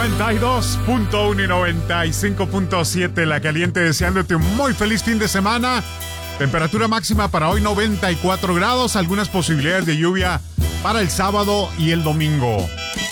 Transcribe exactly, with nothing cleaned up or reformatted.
noventa y dos punto uno y noventa y cinco punto siete La Caliente, deseándote un muy feliz fin de semana. Temperatura máxima para hoy noventa y cuatro grados, algunas posibilidades de lluvia para el sábado y el domingo.